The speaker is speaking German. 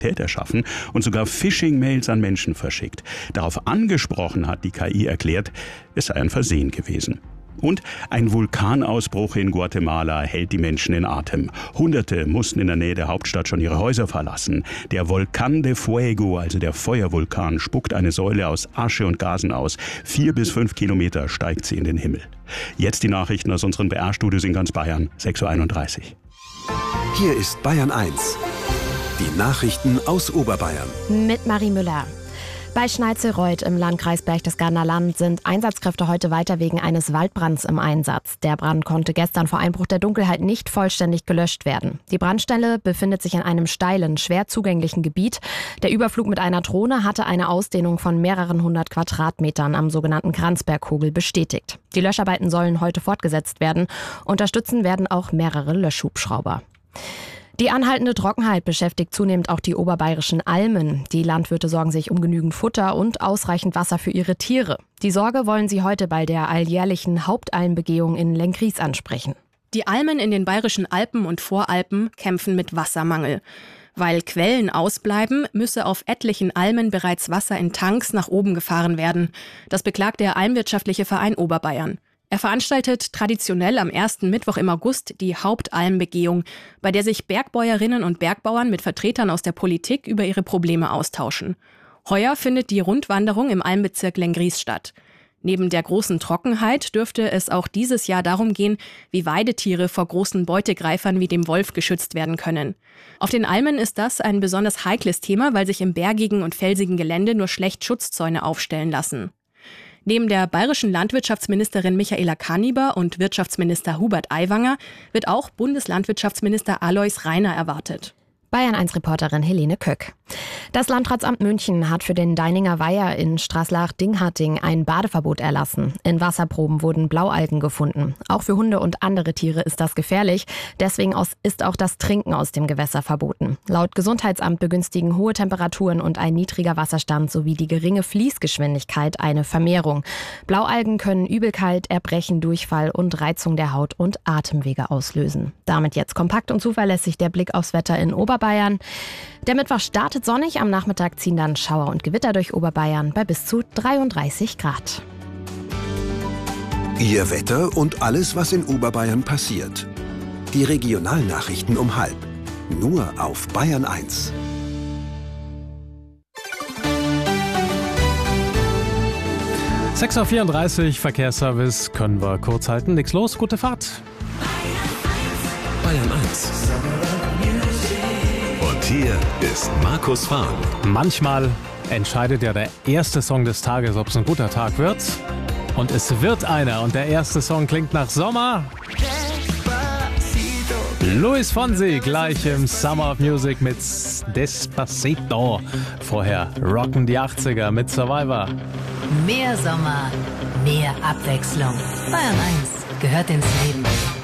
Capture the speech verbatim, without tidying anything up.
erschaffen und sogar Phishing-Mails an Menschen verschickt. Darauf angesprochen hat die K I erklärt, es sei ein Versehen gewesen. Und ein Vulkanausbruch in Guatemala hält die Menschen in Atem. Hunderte mussten in der Nähe der Hauptstadt schon ihre Häuser verlassen. Der Volcán de Fuego, also der Feuervulkan, spuckt eine Säule aus Asche und Gasen aus. Vier bis fünf Kilometer steigt sie in den Himmel. Jetzt die Nachrichten aus unseren B R-Studios in ganz Bayern, sechs Uhr einunddreißig. Hier ist Bayern eins. Die Nachrichten aus Oberbayern. Mit Marie Müller. Bei Schneizelreuth im Landkreis Berchtesgadener Land sind Einsatzkräfte heute weiter wegen eines Waldbrands im Einsatz. Der Brand konnte gestern vor Einbruch der Dunkelheit nicht vollständig gelöscht werden. Die Brandstelle befindet sich in einem steilen, schwer zugänglichen Gebiet. Der Überflug mit einer Drohne hatte eine Ausdehnung von mehreren hundert Quadratmetern am sogenannten Kranzberghügel bestätigt. Die Löscharbeiten sollen heute fortgesetzt werden. Unterstützen werden auch mehrere Löschhubschrauber. Die anhaltende Trockenheit beschäftigt zunehmend auch die oberbayerischen Almen. Die Landwirte sorgen sich um genügend Futter und ausreichend Wasser für ihre Tiere. Die Sorge wollen sie heute bei der alljährlichen Hauptalmbegehung in Lenggries ansprechen. Die Almen in den bayerischen Alpen und Voralpen kämpfen mit Wassermangel. Weil Quellen ausbleiben, müsse auf etlichen Almen bereits Wasser in Tanks nach oben gefahren werden. Das beklagt der Almwirtschaftliche Verein Oberbayern. Er veranstaltet traditionell am ersten Mittwoch im August die Hauptalmbegehung, bei der sich Bergbäuerinnen und Bergbauern mit Vertretern aus der Politik über ihre Probleme austauschen. Heuer findet die Rundwanderung im Almbezirk Lenggries statt. Neben der großen Trockenheit dürfte es auch dieses Jahr darum gehen, wie Weidetiere vor großen Beutegreifern wie dem Wolf geschützt werden können. Auf den Almen ist das ein besonders heikles Thema, weil sich im bergigen und felsigen Gelände nur schlecht Schutzzäune aufstellen lassen. Neben der bayerischen Landwirtschaftsministerin Michaela Kaniber und Wirtschaftsminister Hubert Aiwanger wird auch Bundeslandwirtschaftsminister Alois Rainer erwartet. Bayern eins Reporterin Helene Köck. Das Landratsamt München hat für den Deininger Weiher in Straßlach-Dingharting ein Badeverbot erlassen. In Wasserproben wurden Blaualgen gefunden. Auch für Hunde und andere Tiere ist das gefährlich. Deswegen ist auch das Trinken aus dem Gewässer verboten. Laut Gesundheitsamt begünstigen hohe Temperaturen und ein niedriger Wasserstand sowie die geringe Fließgeschwindigkeit eine Vermehrung. Blaualgen können Übelkeit, Erbrechen, Durchfall und Reizung der Haut und Atemwege auslösen. Damit jetzt kompakt und zuverlässig der Blick aufs Wetter in Oberbayern. Bayern. Der Mittwoch startet sonnig, am Nachmittag ziehen dann Schauer und Gewitter durch Oberbayern bei bis zu dreiunddreißig Grad. Ihr Wetter und alles, was in Oberbayern passiert. Die Regionalnachrichten um halb. Nur auf Bayern eins. sechs Uhr vierunddreißig, Verkehrsservice können wir kurz halten. Nix los, gute Fahrt. Bayern eins. Hier ist Markus Fahren. Manchmal entscheidet ja der erste Song des Tages, ob es ein guter Tag wird. Und es wird einer. Und der erste Song klingt nach Sommer. Luis Fonsi gleich im Summer of Music mit Despacito. Vorher rocken die achtziger mit Survivor. Mehr Sommer, mehr Abwechslung. Bayern eins gehört ins Leben.